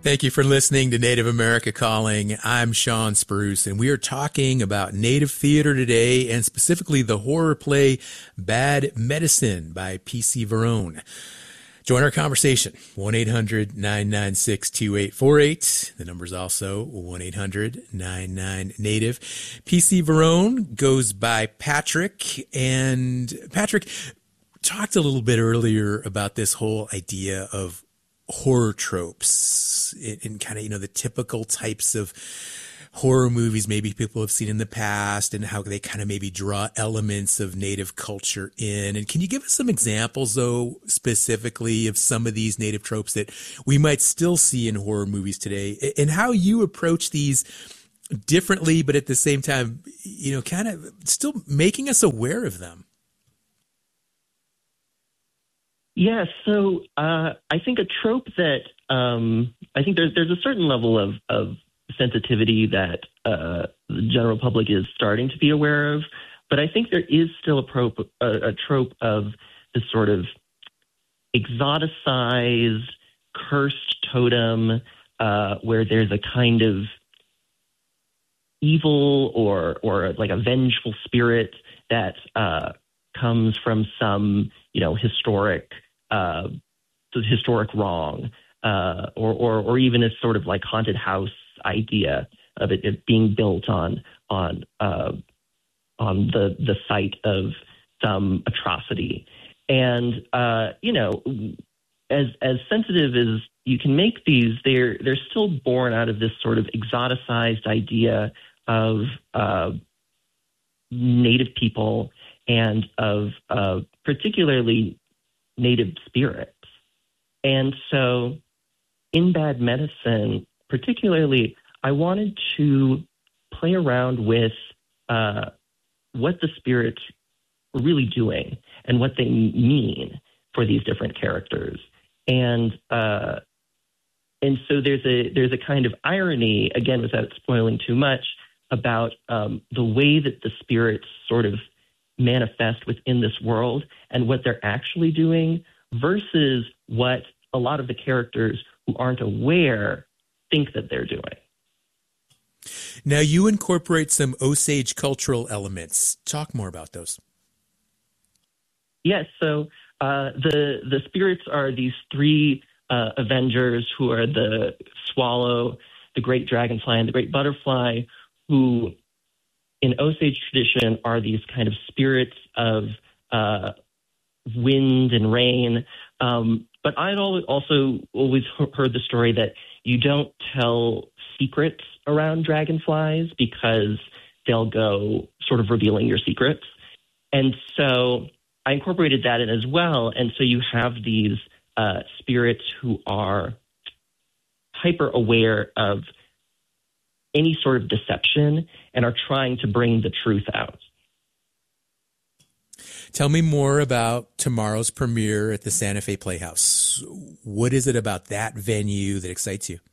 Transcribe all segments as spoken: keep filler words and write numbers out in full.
Thank you for listening to Native America Calling. I'm Sean Spruce, and we are talking about Native theater today, and specifically the horror play Bad Medicine by P C Varone. Join our conversation, one eight hundred nine nine six two eight four eight. The number is also one eight hundred nine nine native. P C Varone goes by Patrick, and Patrick talked a little bit earlier about this whole idea of horror tropes and kind of, you know, the typical types of horror movies maybe people have seen in the past and how they kind of maybe draw elements of Native culture in. And can you give us some examples, though, specifically of some of these Native tropes that we might still see in horror movies today, and how you approach these differently, but at the same time, you know, kind of still making us aware of them? Yeah, so uh, I think a trope that um, I think there's there's a certain level of, of sensitivity that uh, the general public is starting to be aware of, but I think there is still a trope, a, a trope of this sort of exoticized, cursed totem, uh, where there's a kind of evil or or like a vengeful spirit that uh, comes from some, you know, historic uh, historic wrong, uh, or, or or even a sort of like haunted house idea of it, it being built on on uh, on the the site of some atrocity. And uh, you know, as as sensitive as you can make these, they're they're still born out of this sort of exoticized idea of uh, Native people and of uh, particularly Native spirits. And so in Bad Medicine, particularly, I wanted to play around with uh, what the spirits were really doing and what they mean for these different characters. And uh, and so there's a there's a kind of irony, again, without spoiling too much, about um, the way that the spirits sort of manifest within this world and what they're actually doing versus what a lot of the characters who aren't aware think that they're doing. Now, you incorporate some Osage cultural elements. Talk more about those. Yes, so uh, the the spirits are these three uh, Avengers who are the swallow, the great dragonfly, and the great butterfly, who in Osage tradition are these kind of spirits of uh, wind and rain. Um, but I'd also always heard the story that you don't tell secrets around dragonflies because they'll go sort of revealing your secrets. And so I incorporated that in as well. And so you have these uh, spirits who are hyper aware of any sort of deception and are trying to bring the truth out. Tell me more about tomorrow's premiere at the Santa Fe Playhouse. What is it about that venue that excites you?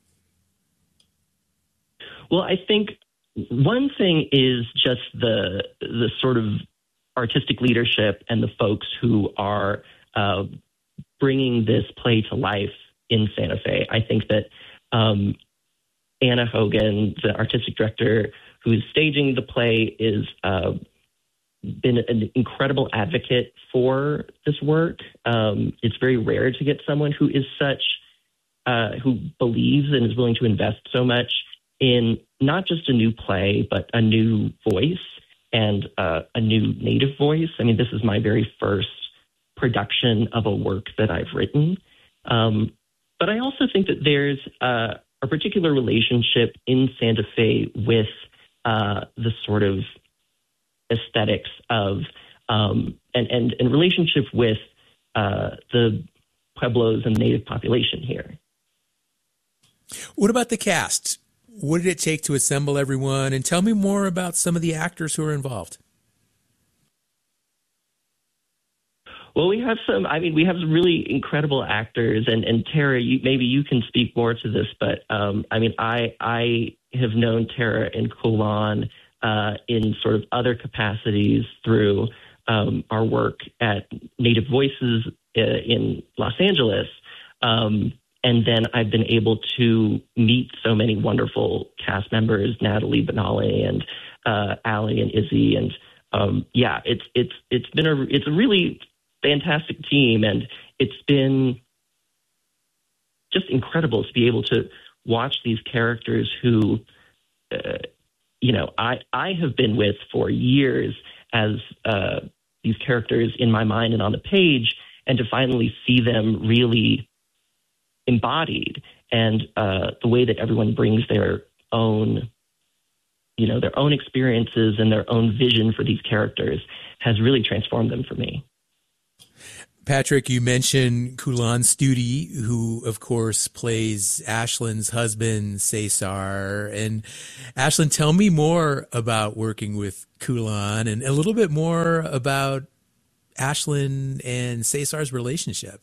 Well, I think one thing is just the the sort of artistic leadership and the folks who are uh, bringing this play to life in Santa Fe. I think that um, Anna Hogan, the artistic director who's staging the play, is uh, been an incredible advocate for this work. Um, it's very rare to get someone who is such, uh, who believes and is willing to invest so much in not just a new play, but a new voice and uh, a new Native voice. I mean, this is my very first production of a work that I've written. Um, but I also think that there's uh, a particular relationship in Santa Fe with uh, the sort of aesthetics of um, and, and, and relationship with uh, the Pueblos and Native population here. What about the cast? What did it take to assemble everyone? And tell me more about some of the actors who are involved. Well, we have some, I mean, we have some really incredible actors, and, and Tara, you, maybe you can speak more to this, but um, I mean, I I have known Tara and Kulan uh, in sort of other capacities through um, our work at Native Voices uh, in Los Angeles. Um, and then I've been able to meet so many wonderful cast members, Natalie Benali and uh, Allie and Izzy, and um, yeah, it's it's it's been a it's a really fantastic team, and it's been just incredible to be able to watch these characters who, uh, you know, I I have been with for years as uh, these characters in my mind and on the page, and to finally see them really embodied, and uh, the way that everyone brings their own, you know, their own experiences and their own vision for these characters has really transformed them for me. Patrick, you mentioned Kulan Studi, who, of course, plays Ashlyn's husband, Cesar. And Ashlyn, tell me more about working with Kulan and a little bit more about Ashlyn and Cesar's relationship.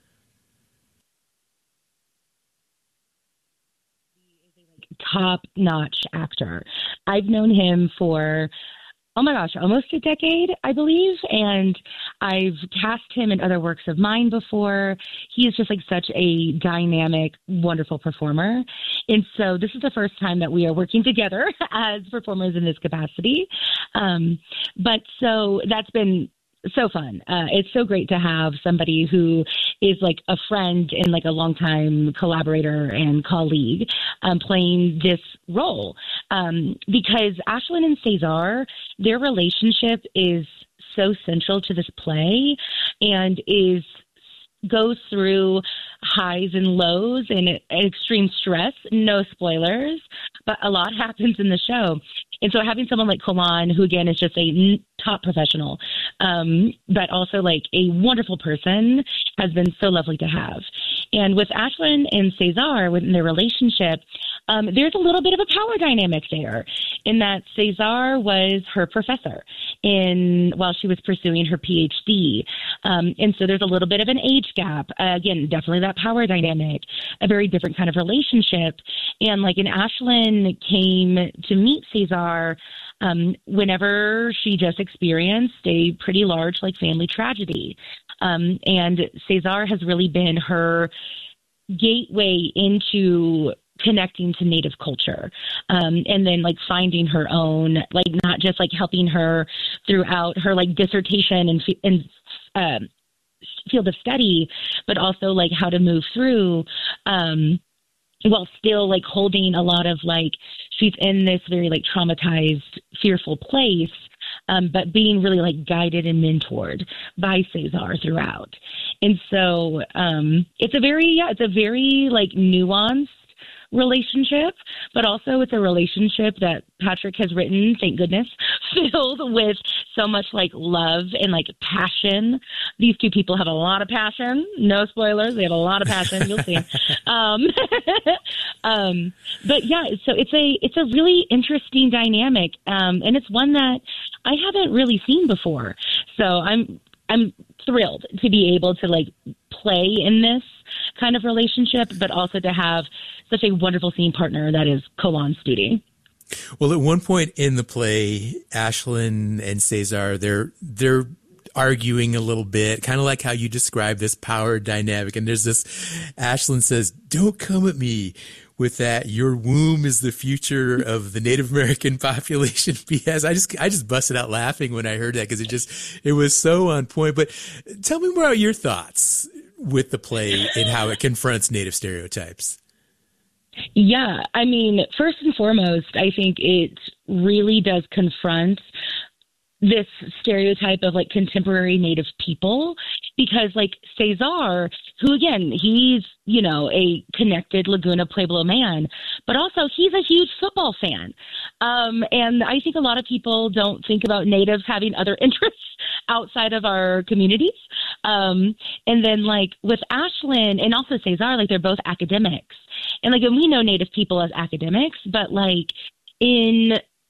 Top-notch actor. I've known him for oh my gosh, almost a decade, I believe. And I've cast him in other works of mine before. He is just like such a dynamic, wonderful performer. And so this is the first time that we are working together as performers in this capacity. Um, but so that's been so fun. Uh, it's so great to have somebody who is like a friend and like a longtime collaborator and colleague um, playing this role. Um, because Ashlyn and Cesar, their relationship is so central to this play and is goes through highs and lows and extreme stress. No spoilers, but a lot happens in the show. And so having someone like Kulan, who again is just a top professional, um, but also like a wonderful person, has been so lovely to have. And with Ashlyn and Cesar, within their relationship, um, there's a little bit of a power dynamic there in that Cesar was her professor in while she was pursuing her P H D. Um, and so there's a little bit of an age gap. Uh, again, definitely that power dynamic, a very different kind of relationship. And like an Ashlyn came to meet Cesar um, whenever she just experienced a pretty large like family tragedy. Um, and Cesar has really been her gateway into connecting to Native culture, um, and then like finding her own, like not just like helping her throughout her like dissertation and, and um, field of study, but also like how to move through um, while still like holding a lot of like, she's in this very like traumatized, fearful place, um, but being really like guided and mentored by Cesar throughout. And so um, it's a very, yeah, it's a very like nuanced relationship, but also it's a relationship that Patrick has written, thank goodness, filled with so much like love and like passion. These two people have a lot of passion. No spoilers. They have a lot of passion. You'll see. um, um, but yeah, so it's a, it's a really interesting dynamic. Um, and it's one that I haven't really seen before. So I'm, I'm thrilled to be able to like play in this kind of relationship, but also to have such a wonderful scene partner that is Kulan Studi. Well, at one point in the play, Ashlyn and Cesar, they're they're arguing a little bit, kind of like how you described this power dynamic. And there's this, Ashlyn says, "Don't come at me with that. Your womb is the future of the Native American population." B S. I just I just busted out laughing when I heard that because it just it was so on point. But tell me more about your thoughts with the play and how it confronts Native stereotypes. Yeah, I mean, first and foremost, I think it really does confront this stereotype of like contemporary Native people, because like Cesar, who again, he's, you know, a connected Laguna Pueblo man, but also he's a huge football fan. Um, and I think a lot of people don't think about Natives having other interests outside of our communities. Um, and then like with Ashlyn and also Cesar, like they're both academics. And like, and we know Native people as academics, but like in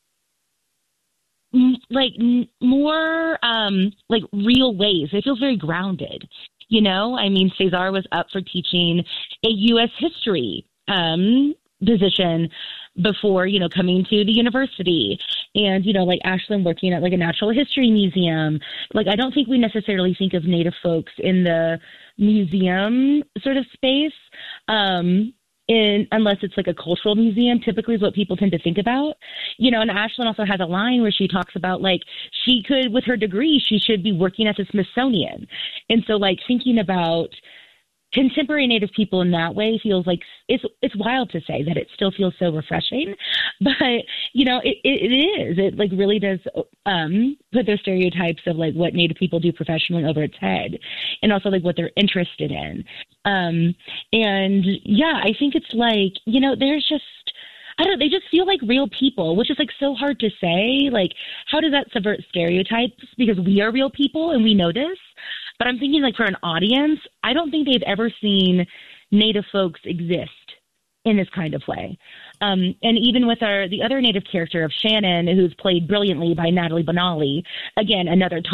like more um, like real ways, they feel very grounded. You know, I mean, Cesar was up for teaching a U S history um, position before, you know, coming to the university. And, you know, like Ashlyn working at like a natural history museum. Like, I don't think we necessarily think of Native folks in the museum sort of space. Um, In, unless it's like a cultural museum, typically is what people tend to think about. You know, and Ashlyn also has a line where she talks about, like, she could, with her degree, she should be working at the Smithsonian. And so, like, thinking about contemporary Native people in that way feels like it's it's wild to say that it still feels so refreshing, but you know it, it, it is it like really does um, put those stereotypes of like what Native people do professionally over its head, and also like what they're interested in. Um, and yeah, I think it's like you know there's just. I don't know, they just feel like real people, which is like so hard to say. Like, how does that subvert stereotypes? Because we are real people and we know this. But I'm thinking like for an audience, I don't think they've ever seen Native folks exist in this kind of way. Um, and even with our the other Native character of Shannon, who's played brilliantly by Natalie Bonali, again, another